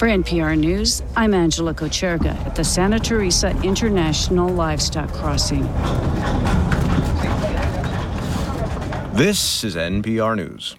For NPR News, I'm Angela Kocherga at the Santa Teresa International Livestock Crossing. This is NPR News.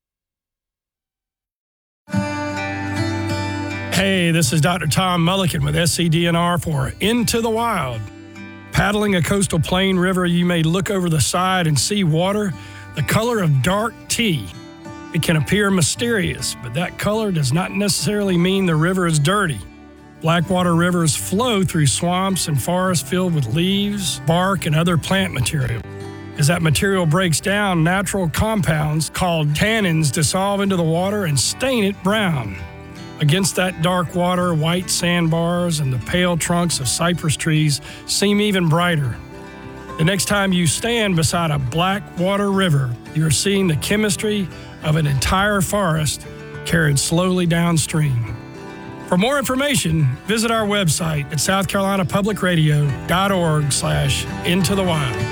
Hey, this is Dr. Tom Mulliken with SCDNR for Into the Wild. Paddling a coastal plain river, you may look over the side and see water the color of dark tea. It can appear mysterious, but that color does not necessarily mean the river is dirty. Blackwater rivers flow through swamps and forests filled with leaves, bark, and other plant material. As that material breaks down, natural compounds called tannins dissolve into the water and stain it brown. Against that dark water, white sandbars and the pale trunks of cypress trees seem even brighter. The next time you stand beside a blackwater river, you're seeing the chemistry of an entire forest carried slowly downstream. For more information, visit our website at southcarolinapublicradio.org/intothewild.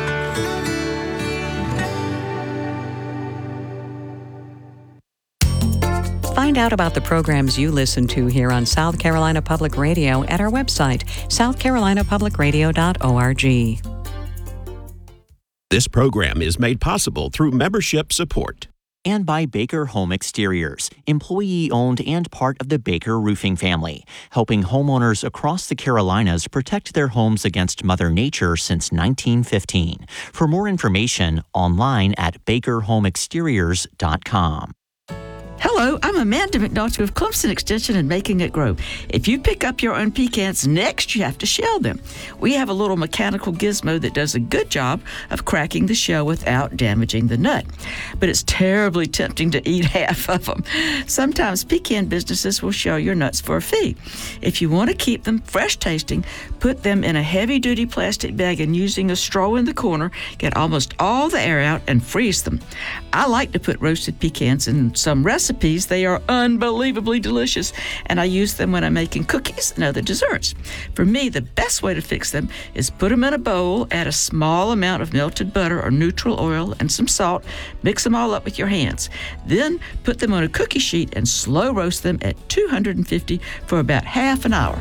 Find out about the programs you listen to here on South Carolina Public Radio at our website, southcarolinapublicradio.org. This program is made possible through membership support. And by Baker Home Exteriors, employee-owned and part of the Baker Roofing family, helping homeowners across the Carolinas protect their homes against Mother Nature since 1915. For more information, online at bakerhomeexteriors.com. Hello, I'm Amanda McNulty with Clemson Extension and Making It Grow. If you pick up your own pecans, next you have to shell them. We have a little mechanical gizmo that does a good job of cracking the shell without damaging the nut. But it's terribly tempting to eat half of them. Sometimes pecan businesses will shell your nuts for a fee. If you want to keep them fresh tasting, put them in a heavy-duty plastic bag and using a straw in the corner, get almost all the air out and freeze them. I like to put roasted pecans in some recipes. They are unbelievably delicious, and I use them when I'm making cookies and other desserts. For me, the best way to fix them is put them in a bowl, add a small amount of melted butter or neutral oil and some salt, mix them all up with your hands. Then put them on a cookie sheet and slow roast them at 250 for about half an hour.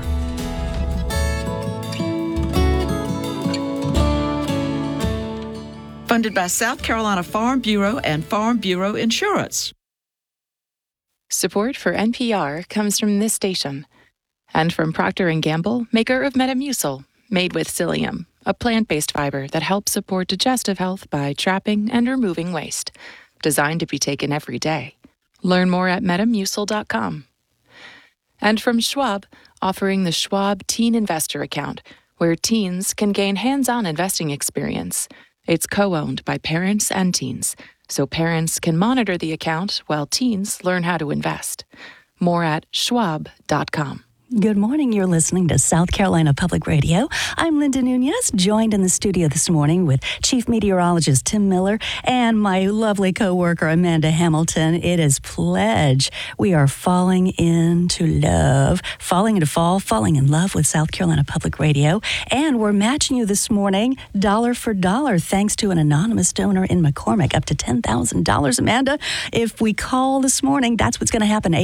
Funded by South Carolina Farm Bureau and Farm Bureau Insurance. Support for NPR comes from this station and from Procter & Gamble, maker of Metamucil, made with psyllium, a plant-based fiber that helps support digestive health by trapping and removing waste. Designed to be taken every day. Learn more at metamucil.com. And from Schwab, offering the Schwab Teen Investor Account, where teens can gain hands-on investing experience. It's co-owned by parents and teens, so parents can monitor the account while teens learn how to invest. More at schwab.com. Good morning. You're listening to South Carolina Public Radio. I'm Linda Nunez, joined in the studio this morning with Chief Meteorologist Tim Miller and my lovely co-worker Amanda Hamilton. It is Pledge. We are falling into love, falling into fall, falling in love with South Carolina Public Radio. And we're matching you this morning dollar for dollar thanks to an anonymous donor in McCormick, up to $10,000. Amanda, if we call this morning, that's what's going to happen,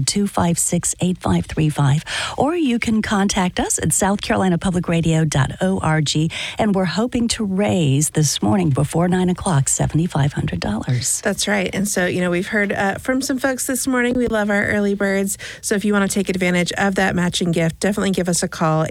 800-256-8535. Or you can contact us at southcarolinapublicradio.org, and we're hoping to raise this morning before 9 o'clock $7,500. That's right. And so, we've heard from some folks this morning. We love our early birds. So if you want to take advantage of that matching gift, definitely give us a call,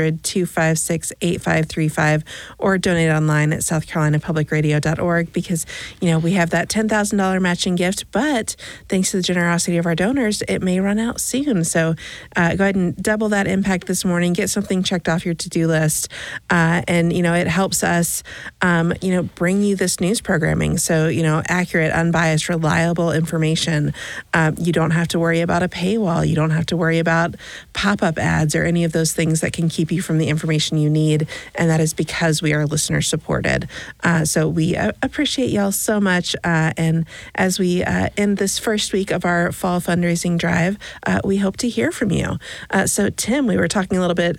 800-256-8535, or donate online at southcarolinapublicradio.org, because, we have that $10,000 matching gift, but thanks to the generosity of our donors, it may run out soon. So go ahead and double that impact this morning. Get something checked off your to-do list. And, it helps us, bring you this news programming. So, accurate, unbiased, reliable information. You don't have to worry about a paywall. You don't have to worry about pop-up ads or any of those things that can keep you from the information you need. And that is because we are listener supported. So we appreciate y'all so much. And as we end this first week of our fall fundraising drive, we hope to hear from you. So Tim, we were talking a little bit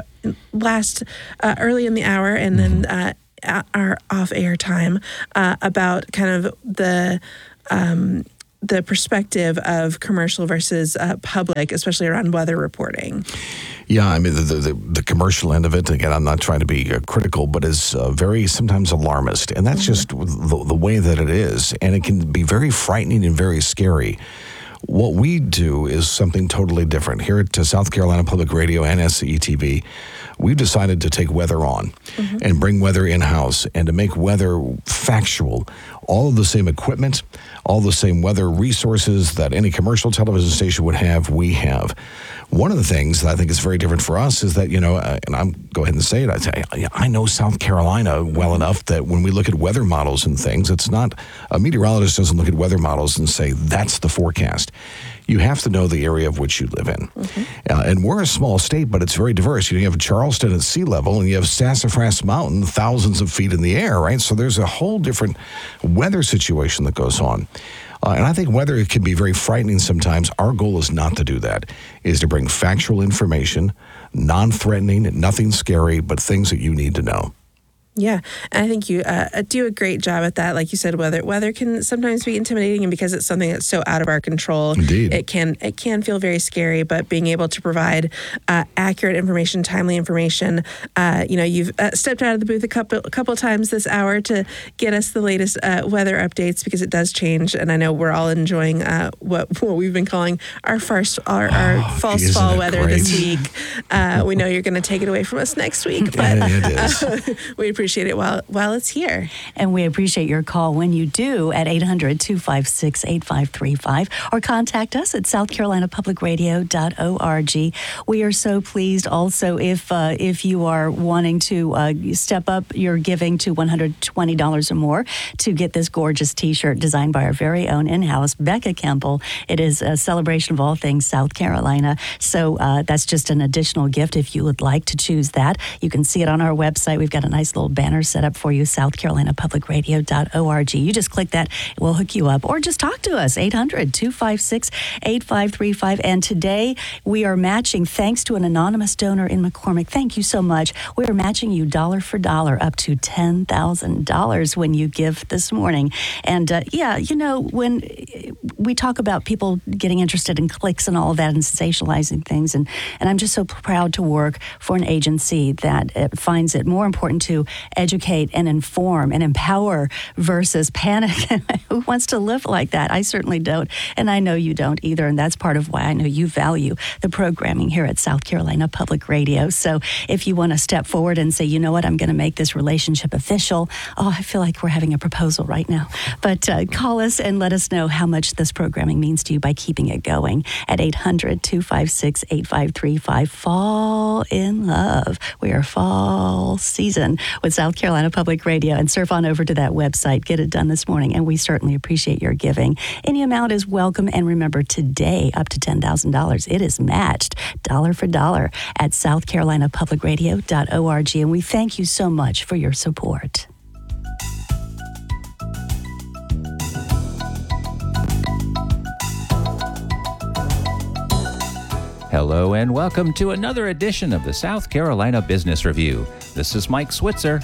early in the hour, and then our off-air time about kind of the the perspective of commercial versus public, especially around weather reporting. Yeah, I mean, the commercial end of it, again, I'm not trying to be critical, but is very sometimes alarmist. And that's just the way that it is. And it can be very frightening and very scary. What we do is something totally different. Here at South Carolina Public Radio and SCETV, we've decided to take weather on and bring weather in-house and to make weather factual. All of the same equipment, all the same weather resources that any commercial television station would have, we have. One of the things that I think is very different for us is that, and I'm go ahead and say it, I know South Carolina well enough that when we look at weather models and things, it's not, a meteorologist doesn't look at weather models and say, that's the forecast. You have to know the area of which you live in. And we're a small state, but it's very diverse. You have Charleston at sea level, and you have Sassafras Mountain thousands of feet in the air, right? So there's a whole different weather situation that goes on. And I think weather can be very frightening sometimes. Our goal is not to do that, is to bring factual information, non-threatening, nothing scary, but things that you need to know. Yeah, and I think you do a great job at that. Like you said, weather can sometimes be intimidating, and because it's something that's so out of our control, Indeed. it can feel very scary. But being able to provide accurate information, timely information, you've stepped out of the booth a couple times this hour to get us the latest weather updates, because it does change. And I know we're all enjoying what we've been calling our false fall weather great? this week. We know you're going to take it away from us next week, but it is. we appreciate it while it's here. And we appreciate your call when you do at 800-256-8535 or contact us at southcarolinapublicradio.org. We are so pleased also if you are wanting to step up your giving to $120 or more to get this gorgeous T-shirt designed by our very own in-house Becca Campbell. It is a celebration of all things South Carolina. So that's just an additional gift if you would like to choose that. You can see it on our website. We've got a nice little banner set up for you, southcarolinapublicradio.org. You just click that, we'll hook you up, or just talk to us, 800-256-8535. And today we are matching, thanks to an anonymous donor in McCormick, thank you so much, we are matching you dollar for dollar up to $10,000 when you give this morning. And when we talk about people getting interested in clicks and all of that and sensationalizing things, and I'm just so proud to work for an agency that finds it more important to educate and inform and empower versus panic. Who wants to live like that? I certainly don't, and I know you don't either, and that's part of why I know you value the programming here at South Carolina Public Radio. So if you want to step forward and say, you know what, I'm going to make this relationship official. I feel like we're having a proposal right now. But call us and let us know how much this programming means to you by keeping it going at 800-256-8535. Fall in love. We are fall season with South Carolina Public Radio, and surf on over to that website. Get it done this morning, and we certainly appreciate your giving. Any amount is welcome, and remember, today up to $10,000. It is matched dollar for dollar at southcarolinapublicradio.org, and we thank you so much for your support. Hello and welcome to another edition of the South Carolina Business Review. This is Mike Switzer.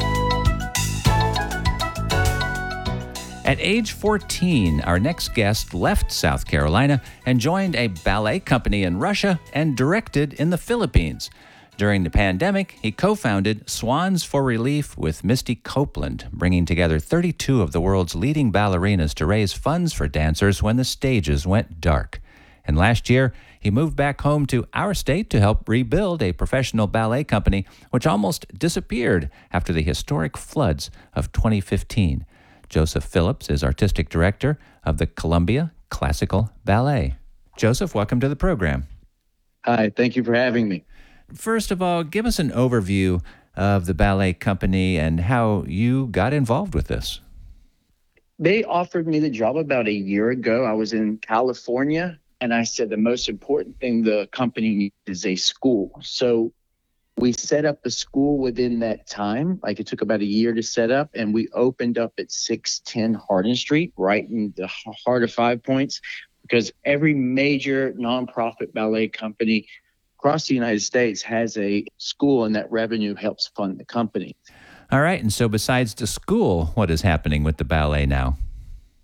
At age 14, our next guest left South Carolina and joined a ballet company in Russia and directed in the Philippines. During the pandemic, he co-founded Swans for Relief with Misty Copeland, bringing together 32 of the world's leading ballerinas to raise funds for dancers when the stages went dark. And last year, he moved back home to our state to help rebuild a professional ballet company which almost disappeared after the historic floods of 2015. Joseph Phillips is artistic director of the Columbia Classical Ballet. Joseph, welcome to the program. Hi, thank you for having me. First of all, give us an overview of the ballet company and how you got involved with this. They offered me the job about a year ago. I was in California, and I said the most important thing the company needs is a school. So we set up the school within that time. Like, it took about a year to set up, and we opened up at 610 Hardin Street, right in the heart of 5 Points, because every major nonprofit ballet company across the United States has a school, and that revenue helps fund the company. All right. And so besides the school, what is happening with the ballet now?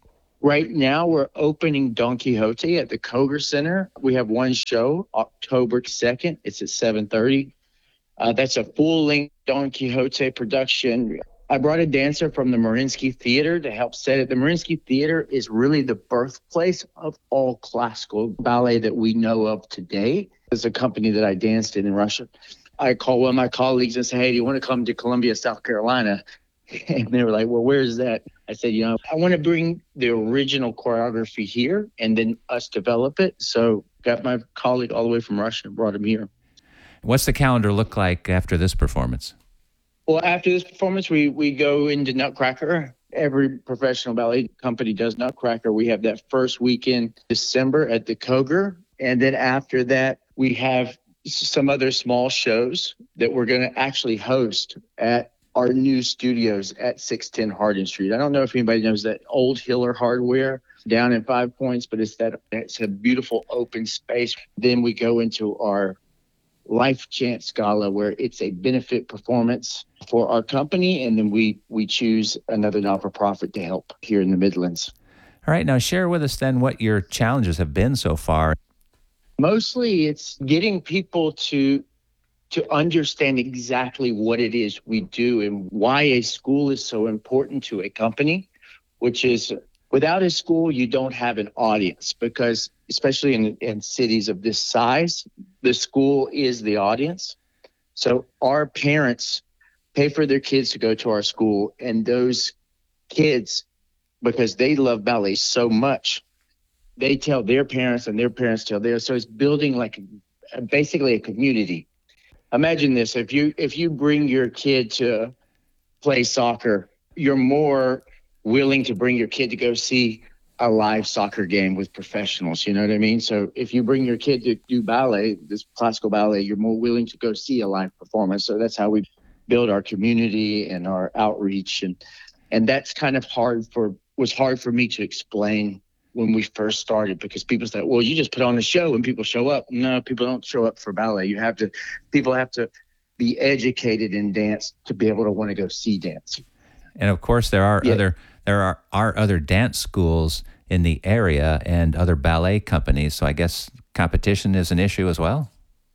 Right now, we're opening Don Quixote at the Koger Center. We have one show, October 2nd. It's at 7:30. That's a full-length Don Quixote production. I brought a dancer from the Mariinsky Theater to help set it. The Mariinsky Theater is really the birthplace of all classical ballet that we know of today. It's a company that I danced in Russia. I call one of my colleagues and say, hey, do you want to come to Columbia, South Carolina? And they were like, well, where is that? I said, I want to bring the original choreography here and then us develop it. So got my colleague all the way from Russia and brought him here. What's the calendar look like after this performance? Well, after this performance, we go into Nutcracker. Every professional ballet company does Nutcracker. We have that first weekend, December at the Koger. And then after that, we have some other small shows that we're going to actually host at our new studios at 610 Hardin Street. I don't know if anybody knows that old Hiller Hardware down in 5 Points, but it's a beautiful open space. Then we go into our Life Chance Gala, where it's a benefit performance for our company, and then we choose another not-for-profit to help here in the Midlands. All right, now share with us then what your challenges have been so far. Mostly it's getting people to understand exactly what it is we do and why a school is so important to a company, which is without a school, you don't have an audience, because especially in cities of this size, the school is the audience. So our parents pay for their kids to go to our school, and those kids, because they love ballet so much, they tell their parents and their parents tell theirs. So it's building basically a community. Imagine this, if you bring your kid to play soccer, you're more willing to bring your kid to go see a live soccer game with professionals, you know what I mean? So if you bring your kid to do ballet, this classical ballet, you're more willing to go see a live performance. So that's how we build our community and our outreach. And that's kind of was hard for me to explain when we first started, because people said, well, you just put on a show and people show up. No, people don't show up for ballet. People have to be educated in dance to be able to want to go see dance. And of course, there are other dance schools in the area and other ballet companies. So I guess competition is an issue as well.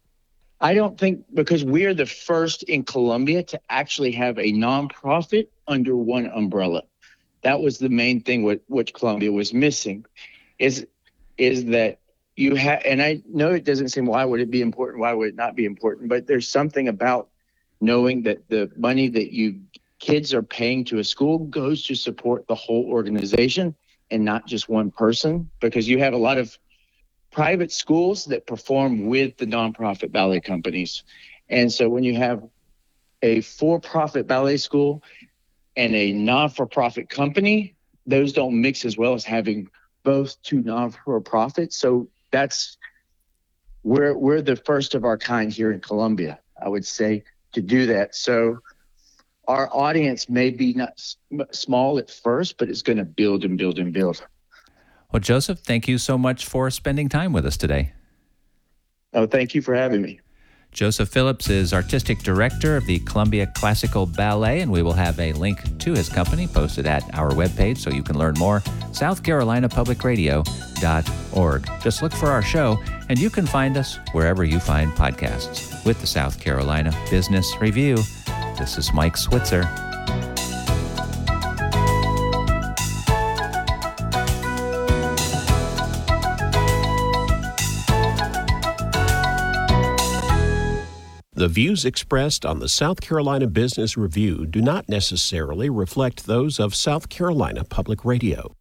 I don't think, because we're the first in Columbia to actually have a nonprofit under one umbrella. That was the main thing which Columbia was missing, is that you have, and I know it doesn't seem, why would it be important? Why would it not be important? But there's something about knowing that the money that kids are paying to a school goes to support the whole organization and not just one person, because you have a lot of private schools that perform with the nonprofit ballet companies. And so when you have a for-profit ballet school and a non-for-profit company, those don't mix as well as having both two non-for-profits. So we're the first of our kind here in Columbia, I would say, to do that. So our audience may be not small at first, but it's going to build and build and build. Well, Joseph, thank you so much for spending time with us today. Oh, thank you for having me. Joseph Phillips is Artistic Director of the Columbia Classical Ballet, and we will have a link to his company posted at our webpage so you can learn more, southcarolinapublicradio.org. Just look for our show, and you can find us wherever you find podcasts. With the South Carolina Business Review, this is Mike Switzer. The views expressed on the South Carolina Business Review do not necessarily reflect those of South Carolina Public Radio.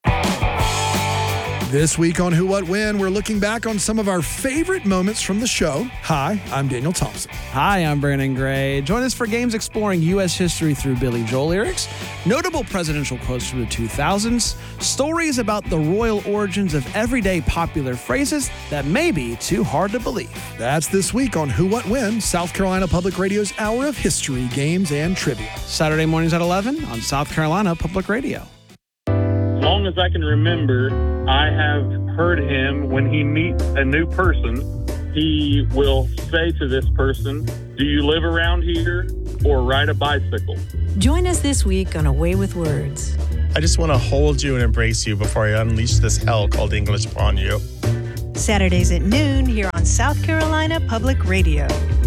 This week on Who, What, When, we're looking back on some of our favorite moments from the show. Hi, I'm Daniel Thompson. Hi, I'm Brandon Gray. Join us for games exploring U.S. history through Billy Joel lyrics, notable presidential quotes from the 2000s, stories about the royal origins of everyday popular phrases that may be too hard to believe. That's this week on Who, What, When, South Carolina Public Radio's Hour of History, Games, and Trivia. Saturday mornings at 11 on South Carolina Public Radio. As long as I can remember, I have heard him, when he meets a new person, he will say to this person, do you live around here or ride a bicycle? Join us this week on A Way with Words. I just want to hold you and embrace you before I unleash this hell called English upon you. Saturdays at noon here on South Carolina Public Radio.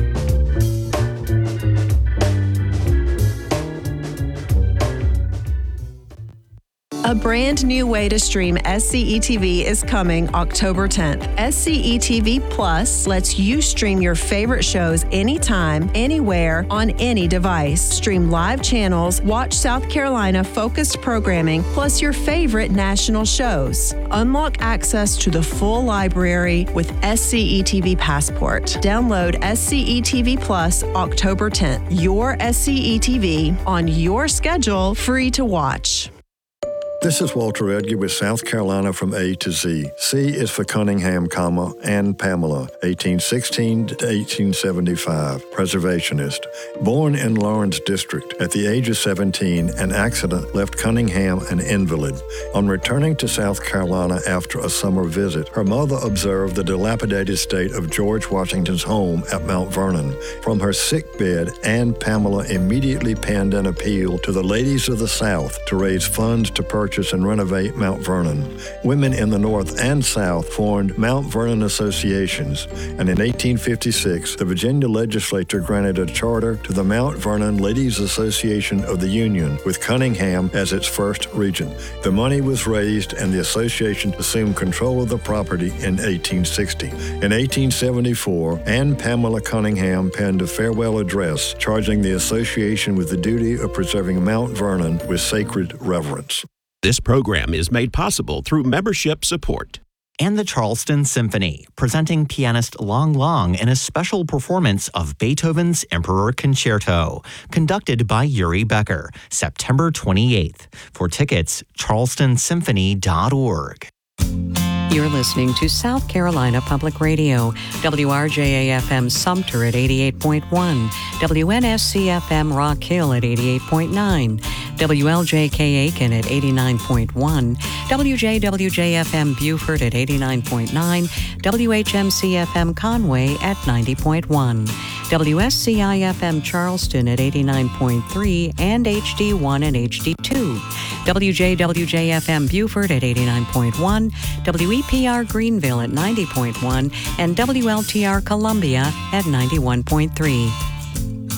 A brand new way to stream SCE TV is coming October 10th. SCE TV Plus lets you stream your favorite shows anytime, anywhere, on any device. Stream live channels, watch South Carolina focused programming, plus your favorite national shows. Unlock access to the full library with SCE TV Passport. Download SCE TV Plus October 10th. Your SCE TV on your schedule, free to watch. This is Walter Edgar with South Carolina from A to Z. C is for Cunningham, and Pamela, 1816 to 1875, preservationist. Born in Lawrence District, at the age of 17, an accident left Cunningham an invalid. On returning to South Carolina after a summer visit, her mother observed the dilapidated state of George Washington's home at Mount Vernon. From her sickbed, Anne Pamela immediately penned an appeal to the ladies of the South to raise funds to purchase and renovate Mount Vernon. Women in the North and South formed Mount Vernon associations, and in 1856, the Virginia legislature granted a charter to the Mount Vernon Ladies Association of the Union, with Cunningham as its first regent. The money was raised, and the association assumed control of the property in 1860. In 1874, Anne Pamela Cunningham penned a farewell address charging the association with the duty of preserving Mount Vernon with sacred reverence. This program is made possible through membership support. And the Charleston Symphony, presenting pianist Long Long in a special performance of Beethoven's Emperor Concerto, conducted by Yuri Becker, September 28th. For tickets, charlestonsymphony.org. You're listening to South Carolina Public Radio, WRJA-FM Sumter at 88.1, WNSC-FM Rock Hill at 88.9, WLJK-Aiken at 89.1, WJWJ-FM Beaufort at 89.9, WHMC-FM Conway at 90.1, WSCI-FM Charleston at 89.3 and HD1 and HD2, WJWJ-FM Beaufort at 89.1, WEPR Greenville at 90.1, and WLTR Columbia at 91.3.